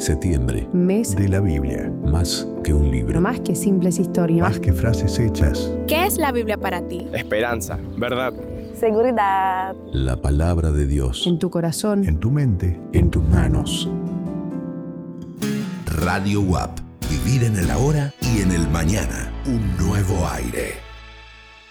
Septiembre. Mes de la Biblia. Más que un libro. No más que simples historias. Más que frases hechas. ¿Qué es la Biblia para ti? Esperanza, verdad, seguridad. La palabra de Dios. En tu corazón. En tu mente. En tus manos. Radio WAP. Vivir en el ahora y en el mañana. Un nuevo aire.